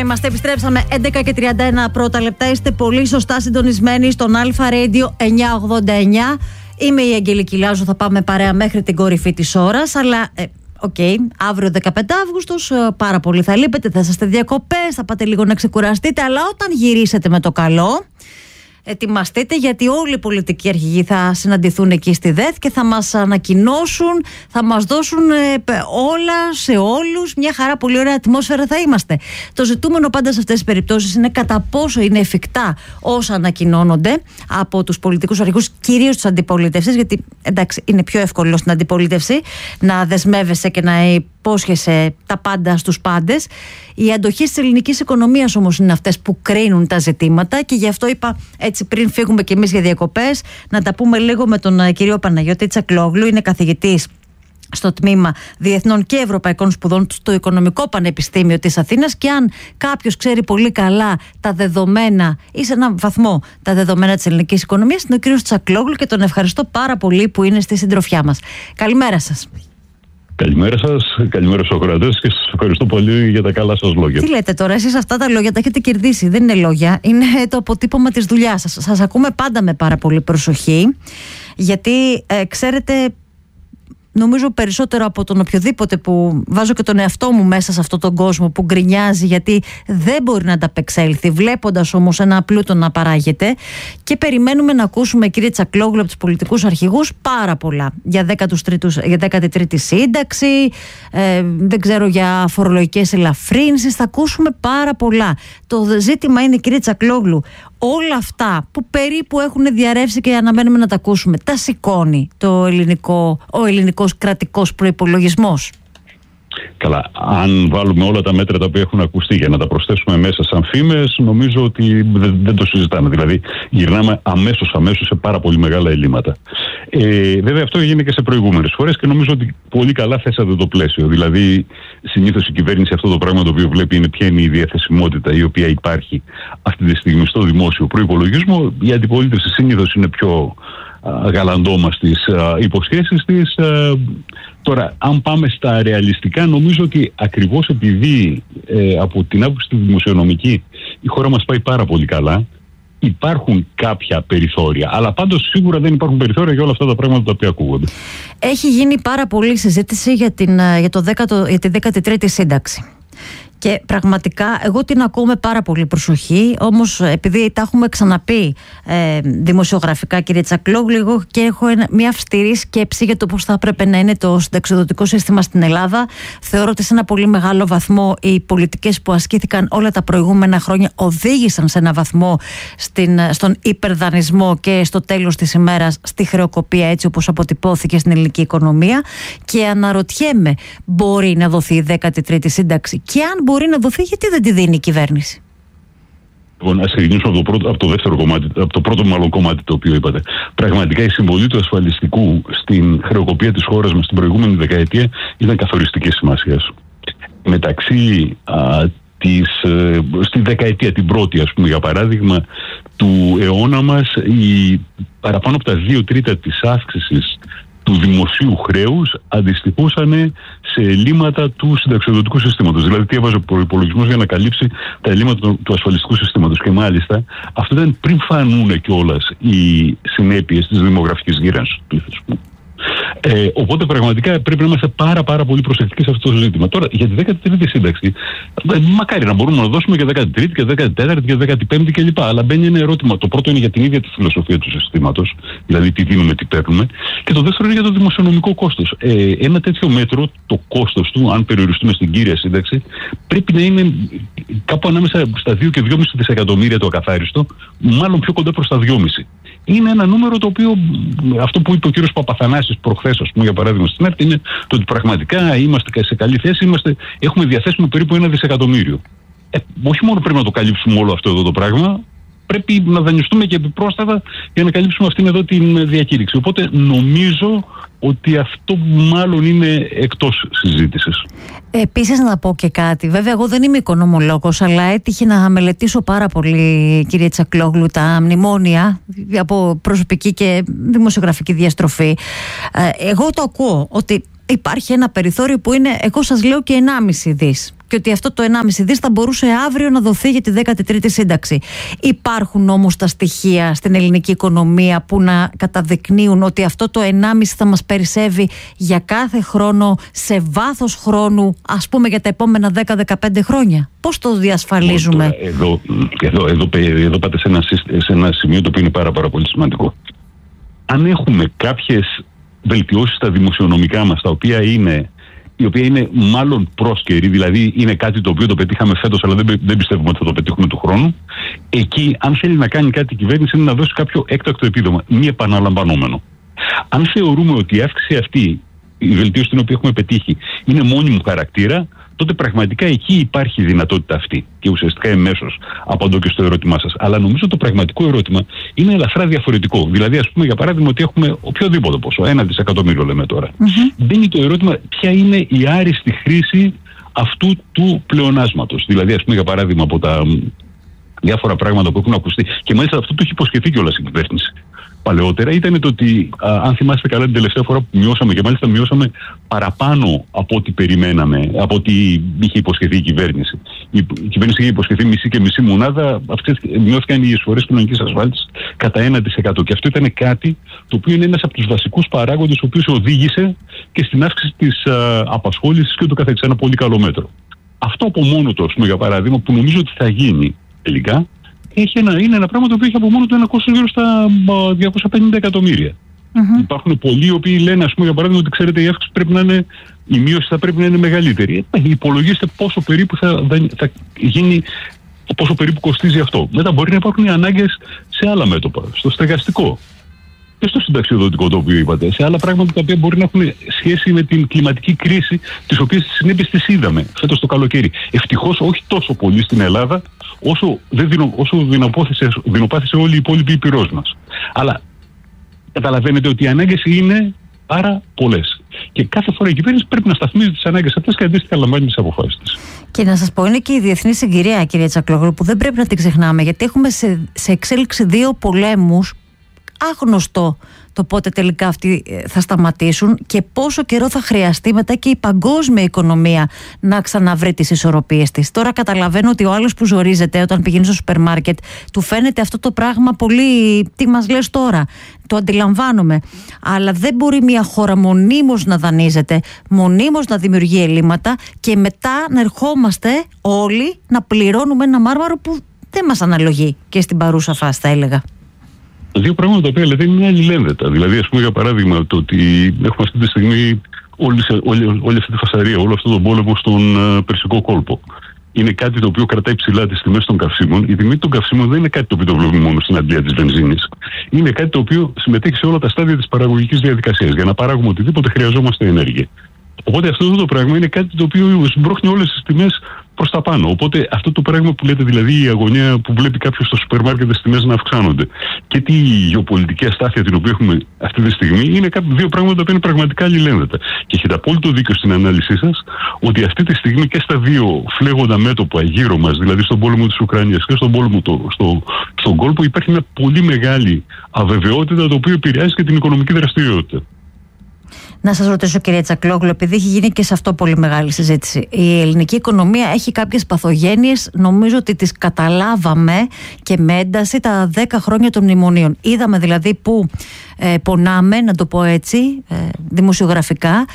είμαστε, επιστρέψαμε 11 και 31 πρώτα λεπτά. Είστε πολύ σωστά συντονισμένοι στον Αλφα Radio 989. Είμαι η Αγγελική Λάζου, θα πάμε παρέα μέχρι την κορυφή της ώρας. Αλλά, αύριο 15 Αύγουστος, πάρα πολύ θα λείπετε, θα είστε διακοπές, θα πάτε λίγο να ξεκουραστείτε. Αλλά όταν γυρίσετε με το καλό, ετοιμαστείτε, γιατί όλοι οι πολιτικοί αρχηγοί θα συναντηθούν εκεί στη ΔΕΘ και θα μας ανακοινώσουν, θα μας δώσουν όλα σε όλους. Μια χαρά, πολύ ωραία ατμόσφαιρα θα είμαστε. Το ζητούμενο πάντα σε αυτές τις περιπτώσεις είναι κατά πόσο είναι εφικτά όσα ανακοινώνονται από τους πολιτικούς αρχηγούς, κυρίως της αντιπολίτευσης, γιατί εντάξει, είναι πιο εύκολο στην αντιπολίτευση να δεσμεύεσαι και να υπόσχεσαι τα πάντα στους πάντες. Οι αντοχές της ελληνικής οικονομίας όμως είναι αυτές που κρίνουν τα ζητήματα, και γι' αυτό είπα, έτσι πριν φύγουμε κι εμείς για διακοπές, να τα πούμε λίγο με τον κύριο Παναγιώτη Τσακλόγλου. Είναι καθηγητής στο τμήμα Διεθνών και Ευρωπαϊκών Σπουδών στο Οικονομικό Πανεπιστήμιο της Αθήνας, και αν κάποιος ξέρει πολύ καλά τα δεδομένα ή σε έναν βαθμό τα δεδομένα της ελληνικής οικονομίας, είναι ο κύριος Τσακλόγλου, και τον ευχαριστώ πάρα πολύ που είναι στη συντροφιά μας. Καλημέρα σας. Καλημέρα σας, καλημέρα στους ακροατές, και σας ευχαριστώ πολύ για τα καλά σας λόγια. Τι λέτε τώρα, εσείς αυτά τα λόγια τα έχετε κερδίσει, δεν είναι λόγια, είναι το αποτύπωμα της δουλειάς σας. Σας ακούμε πάντα με πάρα πολύ προσοχή, γιατί ξέρετε, νομίζω περισσότερο από τον οποιοδήποτε, που βάζω και τον εαυτό μου μέσα σε αυτόν τον κόσμο που γκρινιάζει γιατί δεν μπορεί να ανταπεξέλθει, βλέποντας όμως ένα πλούτο να παράγεται. Και περιμένουμε να ακούσουμε, κύριε Τσακλόγλου, από τους πολιτικούς αρχηγούς πάρα πολλά για 13η σύνταξη, δεν ξέρω, για φορολογικές ελαφρύνσεις, θα ακούσουμε πάρα πολλά. Το ζήτημα είναι, κύριε Τσακλόγλου, όλα αυτά που περίπου έχουν διαρρεύσει και αναμένουμε να τα ακούσουμε, τα σηκώνει ο ελληνικός κρατικός προϋπολογισμός? Καλά, αν βάλουμε όλα τα μέτρα τα οποία έχουν ακουστεί για να τα προσθέσουμε μέσα σαν φήμες, νομίζω ότι δεν το συζητάμε. Δηλαδή, γυρνάμε αμέσως σε πάρα πολύ μεγάλα ελλείμματα. Βέβαια, αυτό έγινε και σε προηγούμενες φορές, και νομίζω ότι πολύ καλά θέσατε το πλαίσιο. Δηλαδή, συνήθως η κυβέρνηση αυτό το πράγμα το οποίο βλέπει είναι ποια είναι η διαθεσιμότητα η οποία υπάρχει αυτή τη στιγμή στο δημόσιο προϋπολογισμό. Η αντιπολίτευση συνήθως είναι πιο γαλαντόμα στις υποσχέσεις της. Τώρα, αν πάμε στα ρεαλιστικά, νομίζω ότι ακριβώς επειδή από την άποψη τη δημοσιονομική η χώρα μας πάει πάρα πολύ καλά, υπάρχουν κάποια περιθώρια. Αλλά πάντως σίγουρα δεν υπάρχουν περιθώρια για όλα αυτά τα πράγματα τα οποία ακούγονται. Έχει γίνει πάρα πολλή συζήτηση για τη 13η σύνταξη. Και πραγματικά εγώ την ακούω με πάρα πολύ προσοχή. Όμως, επειδή τα έχουμε ξαναπεί δημοσιογραφικά, κύριε Τσακλόγλου, εγώ και έχω μια αυστηρή σκέψη για το πώς θα έπρεπε να είναι το συνταξιδοτικό σύστημα στην Ελλάδα. Θεωρώ ότι σε ένα πολύ μεγάλο βαθμό οι πολιτικές που ασκήθηκαν όλα τα προηγούμενα χρόνια οδήγησαν σε ένα βαθμό στον υπερδανισμό και στο τέλος της ημέρας στη χρεοκοπία, έτσι όπως αποτυπώθηκε στην ελληνική οικονομία. Και αναρωτιέμαι, μπορεί να δοθεί η 13η σύνταξη? Και αν μπορεί να δοθεί, γιατί δεν τη δίνει η κυβέρνηση? Λοιπόν, ας ξεκινήσουμε από το δεύτερο κομμάτι, από το πρώτο μάλλον κομμάτι το οποίο είπατε. Πραγματικά η συμβολή του ασφαλιστικού στην χρεοκοπία της χώρας μας την προηγούμενη δεκαετία ήταν καθοριστικής σημασίας. Μεταξύ στη δεκαετία την πρώτη, ας πούμε, για παράδειγμα, του αιώνα μας, παραπάνω από τα 2/3 της αύξησης του δημοσίου χρέους αντιστοιχούσαν σε ελλείμματα του συνταξιοδοτικού συστήματος. Δηλαδή, τι έβαζε ο προϋπολογισμός για να καλύψει τα ελλείμματα του ασφαλιστικού συστήματος. Και μάλιστα, αυτό ήταν πριν φανούν κιόλας οι συνέπειες της δημογραφικής γύρανσης του πληθυσμού. Οπότε πραγματικά πρέπει να είμαστε πάρα πολύ προσεκτικοί σε αυτό το ζήτημα. Τώρα, για τη 13η σύνταξη, μακάρι να μπορούμε να δώσουμε και 13η και 14η και 15η κλπ. Αλλά μπαίνει ένα ερώτημα. Το πρώτο είναι για την ίδια τη φιλοσοφία του συστήματος, δηλαδή τι δίνουμε, τι παίρνουμε. Και το δεύτερο είναι για το δημοσιονομικό κόστος. Ένα τέτοιο μέτρο, το κόστος του, αν περιοριστούμε στην κύρια σύνταξη, πρέπει να είναι κάπου ανάμεσα στα 2 και 2,5 δισεκατομμύρια το ακαθάριστο, μάλλον πιο κοντά προς τα 2,5. Είναι ένα νούμερο το οποίο, αυτό που είπε ο κύριος Παπαθανάσης προχθές, ας πούμε, για παράδειγμα, στην ΕΡΤ, είναι το ότι πραγματικά είμαστε σε καλή θέση, έχουμε διαθέσιμο περίπου 1 δισεκατομμύριο. Όχι μόνο πρέπει να το καλύψουμε όλο αυτό εδώ το πράγμα, πρέπει να δανειστούμε και επιπρόσθετα για να καλύψουμε αυτήν εδώ την διακήρυξη. Οπότε νομίζω ότι αυτό μάλλον είναι εκτός συζήτησης. Επίσης να πω και κάτι. Βέβαια, εγώ δεν είμαι οικονομολόγος, αλλά έτυχε να μελετήσω πάρα πολύ, κύριε Τσακλόγλου, τα μνημόνια από προσωπική και δημοσιογραφική διαστροφή. Εγώ το ακούω ότι υπάρχει ένα περιθώριο που είναι, εγώ σας λέω, και 1,5 δις. Και και ότι αυτό το 1,5 δις θα μπορούσε αύριο να δοθεί για τη 13η σύνταξη. Υπάρχουν όμως τα στοιχεία στην ελληνική οικονομία που να καταδεικνύουν ότι αυτό το 1,5 θα μας περισσεύει για κάθε χρόνο, σε βάθος χρόνου, ας πούμε για τα επόμενα 10-15 χρόνια? Πώς το διασφαλίζουμε? Εδώ πάτε σε ένα σημείο το οποίο είναι πάρα πολύ σημαντικό. Αν έχουμε κάποιες βελτιώσεις στα δημοσιονομικά μας, η οποία είναι μάλλον πρόσκαιρη, δηλαδή είναι κάτι το οποίο το πετύχαμε φέτος, αλλά δεν πιστεύουμε ότι θα το πετύχουμε του χρόνου. Εκεί, αν θέλει να κάνει κάτι η κυβέρνηση, είναι να δώσει κάποιο έκτακτο επίδομα, μη επαναλαμβανόμενο. Αν θεωρούμε ότι η αύξηση αυτή, η βελτίωση την οποία έχουμε πετύχει, είναι μόνιμου χαρακτήρα, τότε πραγματικά εκεί υπάρχει η δυνατότητα αυτή. Και ουσιαστικά εμέσως απαντώ και στο ερώτημά σας. Αλλά νομίζω το πραγματικό ερώτημα είναι ελαφρά διαφορετικό. Δηλαδή, ας πούμε, για παράδειγμα, ότι έχουμε οποιοδήποτε ποσό, 1 δισεκατομμύριο λέμε τώρα. Μπαίνει το ερώτημα ποια είναι η άριστη χρήση αυτού του πλεονάσματος. Δηλαδή, ας πούμε, για παράδειγμα, από τα διάφορα πράγματα που έχουν ακουστεί, και μάλιστα αυτό το έχει υποσχεθεί κιόλας η κυβέρνηση παλαιότερα, ήταν το ότι, αν θυμάστε καλά, την τελευταία φορά που μειώσαμε, και μάλιστα μειώσαμε παραπάνω από ό,τι περιμέναμε, από ό,τι είχε υποσχεθεί η κυβέρνηση. Η κυβέρνηση είχε υποσχεθεί μισή και μισή μονάδα, αυτές μειώθηκαν οι εισφορές κοινωνικής ασφάλισης κατά 1%. Και αυτό ήταν κάτι το οποίο είναι ένας από τους βασικούς παράγοντες, ο οποίος οδήγησε και στην αύξηση της απασχόλησης και ούτω καθεξής. Ένα πολύ καλό μέτρο. Αυτό από μόνο του, για παράδειγμα, που νομίζω ότι θα γίνει τελικά, είναι ένα πράγμα το οποίο έχει από μόνο του ένα κόστος γύρω στα 250 εκατομμύρια. Υπάρχουν πολλοί οι οποίοι λένε, ας πούμε, για παράδειγμα, ότι ξέρετε, η αύξηση πρέπει να είναι, η μείωση θα πρέπει να είναι μεγαλύτερη. Υπολογίστε πόσο περίπου θα γίνει, πόσο περίπου κοστίζει αυτό. Μετά μπορεί να υπάρχουν οι ανάγκες σε άλλα μέτωπα, στο στεγαστικό και στο συνταξιοδοτικό, το οποίο είπατε, σε άλλα πράγματα τα οποία μπορεί να έχουν σχέση με την κλιματική κρίση, τις οποίες τις συνέπειες τις είδαμε φέτος το καλοκαίρι. Ευτυχώς όχι τόσο πολύ στην Ελλάδα, όσο δεινοπάθησε όλη η υπόλοιπη ήπειρός μας. Αλλά καταλαβαίνετε ότι οι ανάγκες είναι πάρα πολλές. Και κάθε φορά η κυβέρνηση πρέπει να σταθμίζει τις ανάγκες αυτές και αντίστοιχα λαμβάνει τις αποφάσεις της. Και να σας πω, είναι και η διεθνή συγκυρία, κυρία Τσακλόγλου, που δεν πρέπει να την ξεχνάμε, γιατί έχουμε σε εξέλιξη 2 πολέμους. Άγνωστο το πότε τελικά αυτοί θα σταματήσουν και πόσο καιρό θα χρειαστεί μετά και η παγκόσμια οικονομία να ξαναβρει τις ισορροπίες της. Τώρα καταλαβαίνω ότι ο άλλος που ζορίζεται όταν πηγαίνει στο σούπερ μάρκετ, του φαίνεται αυτό το πράγμα πολύ, τι μας λες τώρα, το αντιλαμβάνομαι. Αλλά δεν μπορεί μια χώρα μονίμως να δανείζεται, μονίμως να δημιουργεί ελλείμματα και μετά να ερχόμαστε όλοι να πληρώνουμε ένα μάρμαρο που δεν μας αναλογεί και στην παρούσα φάση, θα έλεγα. 2 πράγματα τα οποία λέτε είναι αλληλένδετα. Δηλαδή, ας πούμε, για παράδειγμα, το ότι έχουμε αυτή τη στιγμή όλη αυτή τη φασαρία, όλο αυτόν τον πόλεμο στον Περσικό κόλπο. Είναι κάτι το οποίο κρατάει ψηλά τις τιμές των καυσίμων. Η τιμή των καυσίμων δεν είναι κάτι το οποίο το βλέπουμε μόνο στην αντλία της βενζίνης. Είναι κάτι το οποίο συμμετέχει σε όλα τα στάδια της παραγωγικής διαδικασίας. Για να παράγουμε οτιδήποτε χρειαζόμαστε ενέργεια. Οπότε αυτό το πράγμα είναι κάτι το οποίο συμπρώχνει όλες τις τιμές προς τα πάνω. Οπότε αυτό το πράγμα που λέτε, δηλαδή η αγωνία που βλέπει κάποιος στο σούπερ μάρκετ τις τιμές να αυξάνονται και τη γεωπολιτική αστάθεια την οποία έχουμε αυτή τη στιγμή, είναι 2 πράγματα που είναι πραγματικά αλληλένδετα. Και έχετε απόλυτο δίκιο στην ανάλυση σας ότι αυτή τη στιγμή και στα 2 φλέγοντα μέτωπα γύρω μας, δηλαδή στον πόλεμο της Ουκρανίας και στον πόλεμο στον κόλπο, υπάρχει μια πολύ μεγάλη αβεβαιότητα, το οποίο επηρεάζει και την οικονομική δραστηριότητα. Να σας ρωτήσω, κυρία Τσακλόγλου, επειδή έχει γίνει και σε αυτό πολύ μεγάλη συζήτηση. Η ελληνική οικονομία έχει κάποιες παθογένειες, νομίζω ότι τις καταλάβαμε και με ένταση τα 10 χρόνια των μνημονίων. Είδαμε δηλαδή που πονάμε, να το πω έτσι, δημοσιογραφικά.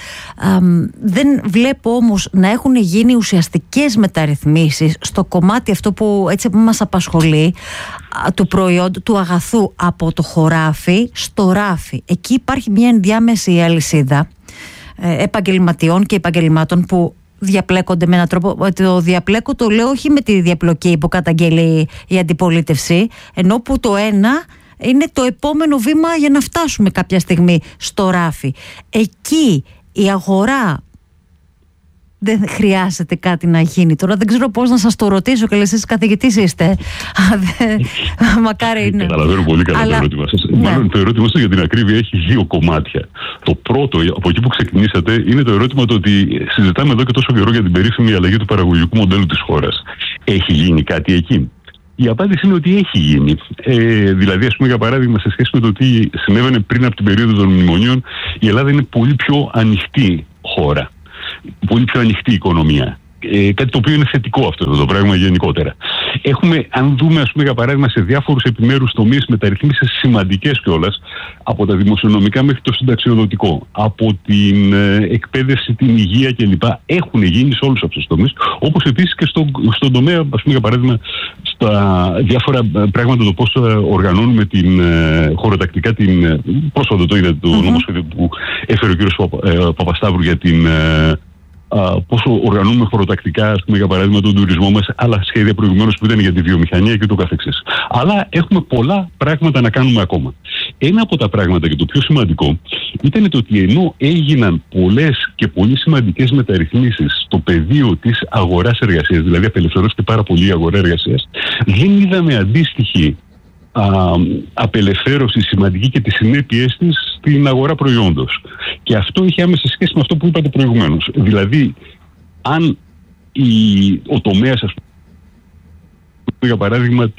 Δεν βλέπω όμως να έχουν γίνει ουσιαστικές μεταρρυθμίσεις στο κομμάτι αυτό που έτσι μας απασχολεί, του προϊόντου, του αγαθού από το χωράφι στο ράφι. Εκεί υπάρχει μια ενδιάμεση αλυσίδα επαγγελματιών και επαγγελμάτων που διαπλέκονται με έναν τρόπο. Το διαπλέκω το λέω όχι με τη διαπλοκή που καταγγέλει η αντιπολίτευση, ενώ που το ένα είναι το επόμενο βήμα για να φτάσουμε κάποια στιγμή στο ράφι. Εκεί η αγορά δεν χρειάζεται κάτι να γίνει. Τώρα δεν ξέρω πώς να σας το ρωτήσω και εσείς καθηγητής είστε. Μακάρι είναι. Καταλαβαίνω πολύ καλά το ερώτημα σας. Μάλλον το ερώτημα σας για την ακρίβεια έχει 2 κομμάτια. Το πρώτο, από εκεί που ξεκινήσατε, είναι το ερώτημα το ότι συζητάμε εδώ και τόσο καιρό για την περίφημη αλλαγή του παραγωγικού μοντέλου της χώρας. Έχει γίνει κάτι εκεί? Η απάντηση είναι ότι έχει γίνει. Δηλαδή, ας πούμε, για παράδειγμα, σε σχέση με το τι συνέβαινε πριν από την περίοδο των μνημονίων, η Ελλάδα είναι πολύ πιο ανοιχτή χώρα. Πολύ πιο ανοιχτή οικονομία. κάτι το οποίο είναι θετικό αυτό το πράγμα γενικότερα. Έχουμε, αν δούμε, ας πούμε, για παράδειγμα, σε διάφορους επιμέρους τομείς μεταρρυθμίσεις σημαντικές κιόλας, από τα δημοσιονομικά μέχρι το συνταξιοδοτικό, από την εκπαίδευση, την υγεία κλπ. Έχουν γίνει σε όλους αυτούς τους τομείς, όπως επίσης και στον τομέα, ας πούμε, για παράδειγμα, στα διάφορα πράγματα, το πώς οργανώνουμε χωροτακτικά πρόσφατα το είδατε το νομοσχέδιο που έφερε ο κ. Παπασταύρου για πόσο οργανώνουμε χωροτακτικά, ας πούμε, για παράδειγμα, τον τουρισμό μας, άλλα σχέδια προηγουμένως που ήταν για τη βιομηχανία και το καθεξής. Αλλά έχουμε πολλά πράγματα να κάνουμε ακόμα. Ένα από τα πράγματα και το πιο σημαντικό ήταν το ότι ενώ έγιναν πολλές και πολύ σημαντικές μεταρρυθμίσεις στο πεδίο της αγοράς εργασίας, δηλαδή απελευθερώθηκε πάρα πολύ η αγορά εργασίας, δεν είδαμε αντίστοιχη απελευθέρωση σημαντική και τις συνέπειες της στην αγορά προϊόντος. Και αυτό είχε άμεση σχέση με αυτό που είπατε προηγουμένως. Δηλαδή, αν ο τομέας, ας πούμε, για παράδειγμα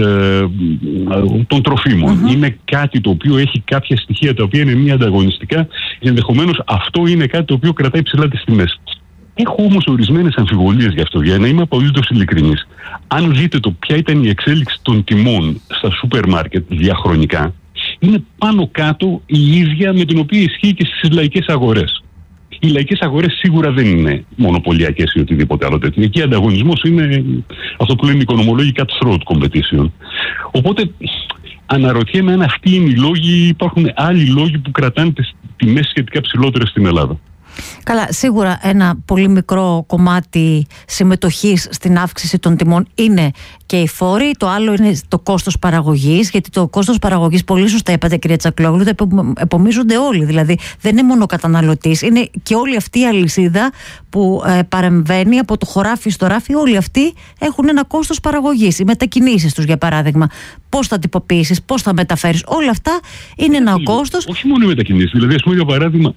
των τροφίμων, είναι κάτι το οποίο έχει κάποια στοιχεία τα οποία είναι μη ανταγωνιστικά, ενδεχομένως αυτό είναι κάτι το οποίο κρατάει ψηλά τις τιμές. Έχω όμως ορισμένες αμφιβολίες γι' αυτό, για να είμαι απολύτως ειλικρινής. Αν δείτε ποια ήταν η εξέλιξη των τιμών στα σούπερ μάρκετ διαχρονικά, είναι πάνω κάτω η ίδια με την οποία ισχύει και στις λαϊκές αγορές. Οι λαϊκές αγορές σίγουρα δεν είναι μονοπωλιακές ή οτιδήποτε άλλο τέτοιο. Εκεί ο ανταγωνισμός είναι αυτό που λένε οι οικονομολόγοι cutthroat competition. Οπότε αναρωτιέμαι αν αυτοί είναι οι λόγοι, υπάρχουν άλλοι λόγοι που κρατάνε τις τιμές σχετικά ψηλότερες στην Ελλάδα. Καλά, σίγουρα ένα πολύ μικρό κομμάτι συμμετοχής στην αύξηση των τιμών είναι και οι φόροι. Το άλλο είναι το κόστος παραγωγής, γιατί το κόστος παραγωγής, πολύ σωστά είπατε κυρία Τσακλόγλου, το επομίζονται όλοι. Δηλαδή δεν είναι μόνο ο καταναλωτής, είναι και όλη αυτή η αλυσίδα που παρεμβαίνει από το χωράφι στο ράφι. Όλοι αυτοί έχουν ένα κόστος παραγωγής. Οι μετακινήσεις τους, για παράδειγμα, πώς θα τυποποιήσεις, πώς θα μεταφέρεις, όλα αυτά είναι ένα κόστος. Όχι μόνο οι μετακινήσεις, δηλαδή, ας πούμε, για παράδειγμα,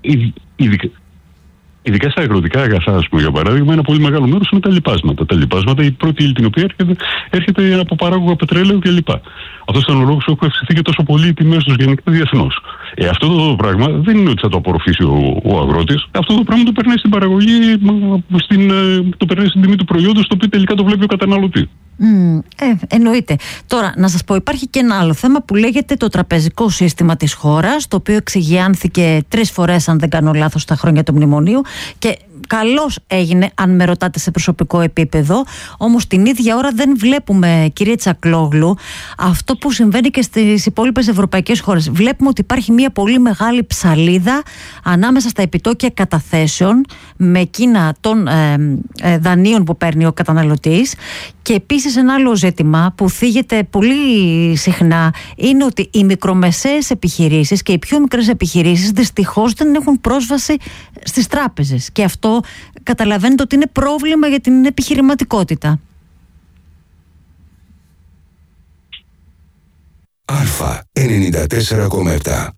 ειδικά στα αγροτικά αγαθά, ας πούμε, για παράδειγμα, ένα πολύ μεγάλο μέρος είναι τα λιπάσματα. Τα λιπάσματα, η πρώτη ύλη την οποία έρχεται από παράγωγα πετρέλαιο κλπ. Αυτός ήταν ο λόγος που έχουν αυξηθεί και τόσο πολύ οι τιμές τους γενικά διεθνώς. Αυτό το πράγμα δεν είναι ότι θα το απορροφήσει ο αγρότης. Αυτό το πράγμα το περνάει στην παραγωγή, το περνάει στην τιμή του προϊόντος, το οποίο τελικά το βλέπει ο καταναλωτής. Εννοείται. Τώρα, να σας πω, υπάρχει και ένα άλλο θέμα που λέγεται το τραπεζικό σύστημα της χώρας, το οποίο εξηγιάνθηκε 3 φορές, αν δεν κάνω λάθος, στα χρόνια του μνημονίου, και καλώς έγινε, αν με ρωτάτε, σε προσωπικό επίπεδο. Όμως την ίδια ώρα δεν βλέπουμε, κύριε Τσακλόγλου, αυτό που συμβαίνει και στις υπόλοιπες ευρωπαϊκές χώρες. Βλέπουμε ότι υπάρχει μια πολύ μεγάλη ψαλίδα ανάμεσα στα επιτόκια καταθέσεων με εκείνα των δανείων που παίρνει ο καταναλωτής. Και επίσης ένα άλλο ζήτημα που θίγεται πολύ συχνά είναι ότι οι μικρομεσαίες επιχειρήσεις και οι πιο μικρές επιχειρήσεις δυστυχώς δεν έχουν πρόσβαση στις τράπεζες. Και αυτό καταλαβαίνετε ότι είναι πρόβλημα για την επιχειρηματικότητα. Αλφα 94,7.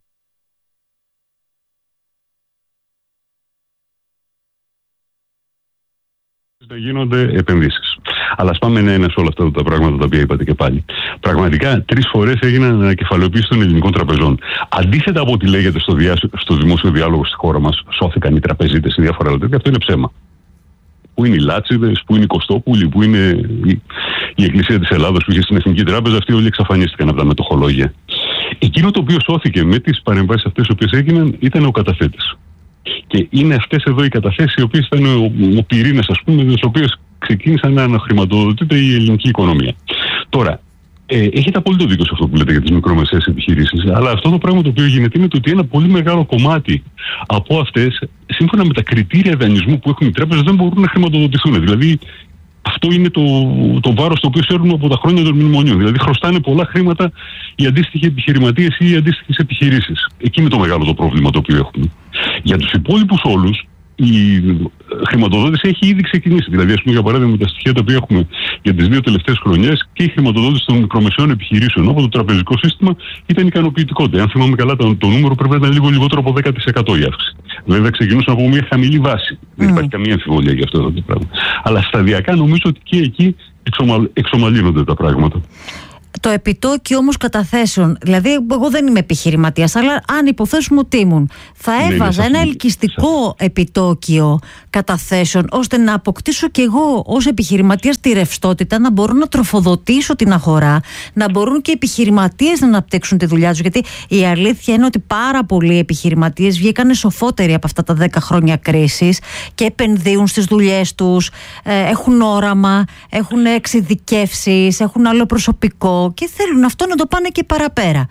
Γίνονται επενδύσεις. Αλλά ας πάμε ένα σε όλα αυτά τα πράγματα τα οποία είπατε και πάλι. Πραγματικά 3 φορές έγιναν ανακεφαλαιοποίησεις των ελληνικών τραπεζών. Αντίθετα από ό,τι λέγεται στο δημόσιο διάλογο στη χώρα μας, σώθηκαν οι τραπεζίτες σε διάφορα άλλα τέτοια, αυτό είναι ψέμα. Πού είναι οι Λάτσιδες, πού είναι οι Κωστόπουλοι, πού είναι η Εκκλησία της Ελλάδος που είχε στην Εθνική Τράπεζα, αυτοί όλοι εξαφανίστηκαν από τα μετοχολόγια. Εκείνο το οποίο σώθηκε με τις παρεμβάσεις αυτές οι οποίες έγιναν ήταν ο καταθέτης. Και είναι αυτές εδώ οι καταθέσεις οι οποίες ήταν ο πυρήνας, ας πούμε, με τις οποίες ξεκίνησαν να αναχρηματοδοτείται η ελληνική οικονομία. Τώρα, έχετε απόλυτο δίκιο σε αυτό που λέτε για τις μικρομεσαίες επιχειρήσεις, αλλά αυτό το πράγμα το οποίο γίνεται είναι ότι ένα πολύ μεγάλο κομμάτι από αυτές, σύμφωνα με τα κριτήρια δανεισμού που έχουν οι τράπεζες, δεν μπορούν να χρηματοδοτηθούν. Δηλαδή, αυτό είναι το βάρος το οποίο σέρνουν από τα χρόνια των μνημονίων. Δηλαδή, χρωστάνε πολλά χρήματα οι αντίστοιχοι επιχειρηματίες ή οι αντίστοιχες επιχειρήσεις. Εκεί είναι το μεγάλο το πρόβλημα το οποίο έχουμε. Για τους υπόλοιπους όλους, η χρηματοδότηση έχει ήδη ξεκινήσει. Δηλαδή, ας πούμε, για παράδειγμα, με τα στοιχεία τα οποία έχουμε για τις 2 τελευταίες χρονιές, και η χρηματοδότηση των μικρομεσαίων επιχειρήσεων από το τραπεζικό σύστημα ήταν ικανοποιητικότερη. Αν θυμάμαι καλά, το νούμερο πρέπει να ήταν λίγο λιγότερο από 10% η αύξηση. Βέβαια, ξεκινούσαν από μια χαμηλή βάση. Δεν υπάρχει καμία αμφιβολία για αυτό το πράγμα. Αλλά σταδιακά νομίζω ότι και εκεί εξομαλύνονται τα πράγματα. Το επιτόκιο όμως καταθέσεων, δηλαδή εγώ δεν είμαι επιχειρηματίας, αλλά αν υποθέσουμε ότι ήμουν, θα έβαζα ένα ελκυστικό επιτόκιο καταθέσεων, ώστε να αποκτήσω κι εγώ ως επιχειρηματίας τη ρευστότητα, να μπορώ να τροφοδοτήσω την αγορά, να μπορούν και οι επιχειρηματίες να αναπτύξουν τη δουλειά τους. Γιατί η αλήθεια είναι ότι πάρα πολλοί επιχειρηματίες βγήκαν σοφότεροι από αυτά τα 10 χρόνια κρίσης και επενδύουν στις δουλειές τους, έχουν όραμα, έχουν εξειδικεύσεις, έχουν άλλο προσωπικό και θέλουν αυτό να το πάνε και παραπέρα.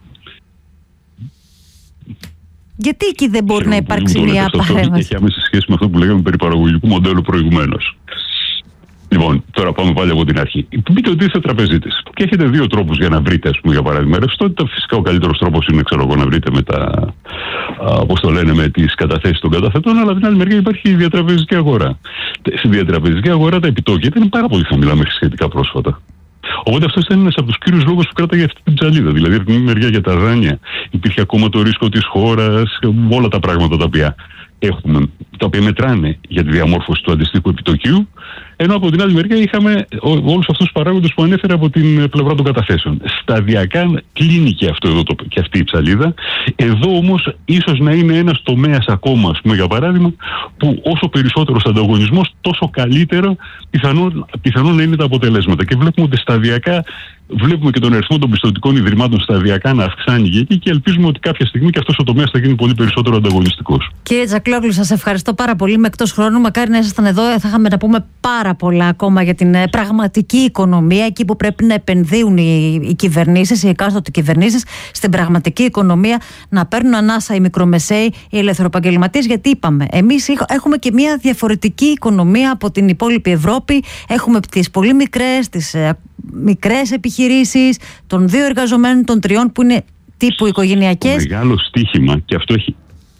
Γιατί εκεί δεν μπορεί να υπάρξει μια παρέμβαση? Έχει άμεση σχέση με αυτό που λέγαμε περί παραγωγικού μοντέλου προηγουμένως. Λοιπόν, τώρα πάμε πάλι από την αρχή. Πείτε ότι είστε τραπεζίτες και έχετε 2 τρόπους για να βρείτε, ας πούμε, για παράδειγμα, ρευστότητα. Φυσικά ο καλύτερος τρόπος είναι, ξέρω εγώ, να βρείτε με τα, πώς το λένε, με τις καταθέσεις των καταθετών, αλλά από την άλλη μεριά υπάρχει η διατραπεζική αγορά. Στη διατραπεζική αγορά τα επιτόκια ήταν πάρα πολύ χαμηλά μέχρι σχετικά πρόσφατα. Οπότε αυτό ήταν ένας από τους κύριους λόγους που κράταγε αυτή την ψαλίδα. Δηλαδή, από την μία μεριά για τα δάνεια υπήρχε ακόμα το ρίσκο της χώρας, όλα τα πράγματα τα οποία έχουμε, τα οποία μετράνε για τη διαμόρφωση του αντιστοίχου επιτοκίου, ενώ από την άλλη μεριά είχαμε όλους αυτούς τους παράγοντες που ανέφερα από την πλευρά των καταθέσεων. Σταδιακά κλείνει και, και αυτή η ψαλίδα. Εδώ όμως ίσως να είναι ένας τομέας ακόμα, ας πούμε, για παράδειγμα, που όσο περισσότερος ανταγωνισμός, τόσο καλύτερο πιθανόν να είναι τα αποτελέσματα. Και βλέπουμε ότι σταδιακά, βλέπουμε και τον αριθμό των πιστωτικών ιδρυμάτων σταδιακά να αυξάνει εκεί και ελπίζουμε ότι κάποια στιγμή και αυτός ο τομέας θα γίνει πολύ περισσότερο ανταγωνιστικός. Κύριε Τζακλόγλου, σας ευχαριστώ πάρα πολύ. Με εκτός χρόνου, μακάρι να ήσασταν εδώ, θα είχαμε να πούμε πάρα πολλά ακόμα για την πραγματική οικονομία, εκεί που πρέπει να επενδύουν οι κυβερνήσεις, οι εκάστοτε κυβερνήσεις, στην πραγματική οικονομία, να παίρνουν ανάσα οι μικρομεσαίοι, οι ελευθεροεπαγγελματίες. Γιατί είπαμε, εμείς έχουμε και μια διαφορετική οικονομία από την υπόλοιπη Ευρώπη. Έχουμε τις πολύ μικρές επιχειρήσεις, των 2 εργαζομένων, των 3 που είναι τύπου οικογενειακές. Το μεγάλο στοίχημα, και αυτό έχει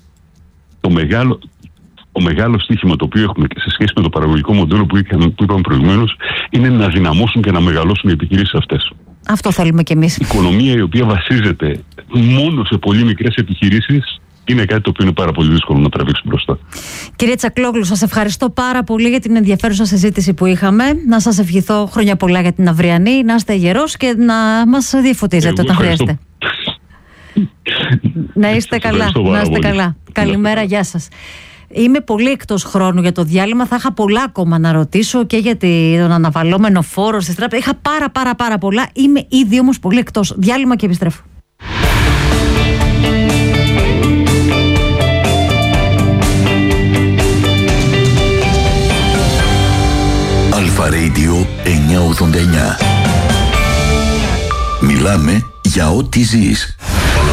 το μεγάλο στοίχημα το οποίο έχουμε σε σχέση με το παραγωγικό μοντέλο που είπαμε προηγουμένως, είναι να δυναμώσουν και να μεγαλώσουν οι επιχειρήσεις αυτές. Αυτό θέλουμε κι εμείς. Η οικονομία η οποία βασίζεται μόνο σε πολύ μικρές επιχειρήσεις είναι κάτι το οποίο είναι πάρα πολύ δύσκολο να τραβήξει μπροστά. Κύριε Τσακλόγλου, σας ευχαριστώ πάρα πολύ για την ενδιαφέρουσα συζήτηση που είχαμε. Να σας ευχηθώ χρόνια πολλά για την αυριανή. Να είστε γερός και να μας διαφωτίζετε όταν χρειάζεται. Να είστε καλά. Να είστε καλά. Καλημέρα, γεια σας. Είμαι πολύ εκτός χρόνου για το διάλειμμα. Θα είχα πολλά ακόμα να ρωτήσω και για τον αναβαλλόμενο φόρο στις τράπεζες. Είχα πάρα πολλά. Είμαι ήδη όμως πολύ εκτός. Διάλειμμα και επιστρέφω. Αλφα Radio 989. Μιλάμε για ό,τι ζεις.